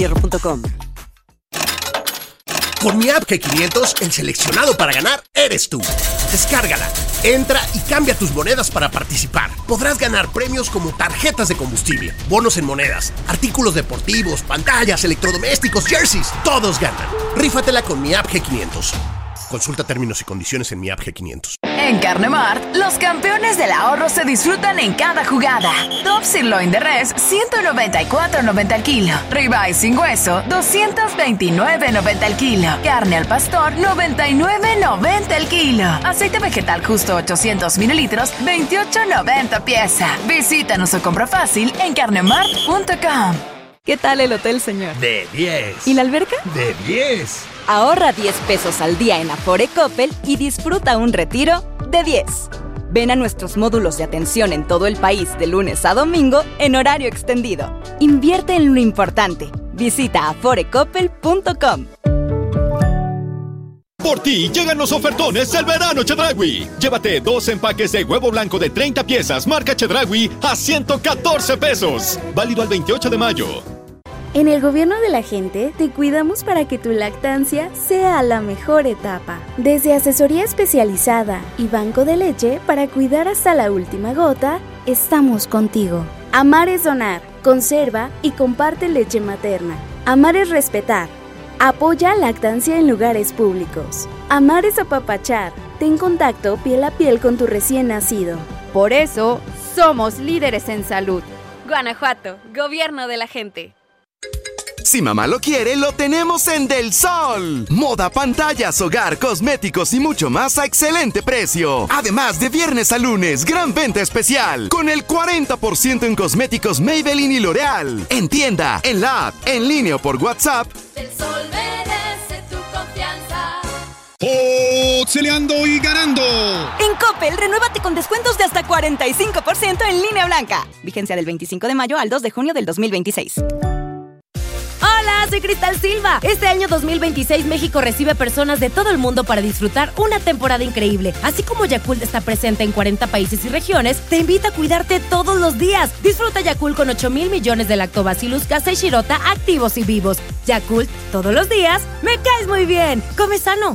Hierro.com. Con mi app G500, el seleccionado para ganar eres tú. Descárgala, entra y cambia tus monedas para participar. Podrás ganar premios como tarjetas de combustible, bonos en monedas, artículos deportivos, pantallas, electrodomésticos, jerseys. Todos ganan. Rífatela con mi app G500. Consulta términos y condiciones en mi app G500. En Carne Mart, los campeones del ahorro se disfrutan en cada jugada. Top Sirloin de Res, $194.90 al kilo. Ribeye sin hueso, $229.90 al kilo. Carne al pastor, $99.90 al kilo. Aceite vegetal justo 800 mililitros, $28.90 pieza. Visítanos o compra fácil en carnemart.com. ¿Qué tal el hotel, señor? De 10. ¿Y la alberca? De 10. Ahorra 10 pesos al día en Afore Coppel y disfruta un retiro de 10. Ven a nuestros módulos de atención en todo el país de lunes a domingo en horario extendido. Invierte en lo importante. Visita aforecoppel.com. Por ti llegan los ofertones del verano Chedraui. Llévate 2 empaques de huevo blanco de 30 piezas marca Chedraui a 114 pesos. Válido al 28 de mayo. En el gobierno de la gente te cuidamos para que tu lactancia sea la mejor etapa. Desde asesoría especializada y banco de leche para cuidar hasta la última gota, estamos contigo. Amar es donar, conserva y comparte leche materna. Amar es respetar. Apoya lactancia en lugares públicos. Amar es apapachar. Ten contacto piel a piel con tu recién nacido. Por eso, somos líderes en salud. Guanajuato, gobierno de la gente. Si mamá lo quiere, lo tenemos en Del Sol. Moda, pantallas, hogar, cosméticos y mucho más a excelente precio. Además, de viernes a lunes, gran venta especial. Con el 40% en cosméticos Maybelline y L'Oreal. En tienda, en la app, en línea o por WhatsApp. Del Sol merece tu confianza. ¡Oxeleando y ganando! En Coppel, renuévate con descuentos de hasta 45% en línea blanca. Vigencia del 25 de mayo al 2 de junio del 2026. Hola, soy Cristal Silva. Este año 2026 México recibe personas de todo el mundo para disfrutar una temporada increíble. Así como Yakult está presente en 40 países y regiones, te invita a cuidarte todos los días. Disfruta Yakult con 8,000 millones de Lactobacillus casei shirota activos y vivos. Yakult, todos los días, me caes muy bien. Come sano.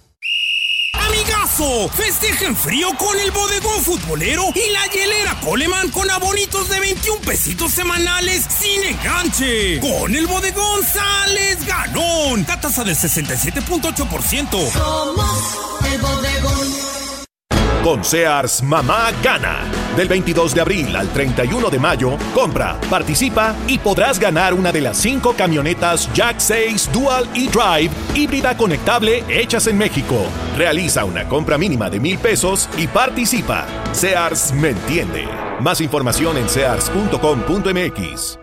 ¡Amigazo! Festeja en frío con el bodegón futbolero y la hielera Coleman con abonitos de 21 pesitos semanales sin enganche. Con el bodegón sales ganón. Tasa del 67.8%. Somos el bodegón. Con Sears, mamá gana. Del 22 de abril al 31 de mayo, compra, participa y podrás ganar una de las 5 camionetas Jack 6 Dual e-Drive híbrida conectable hechas en México. Realiza una compra mínima de 1,000 pesos y participa. Sears me entiende. Más información en sears.com.mx.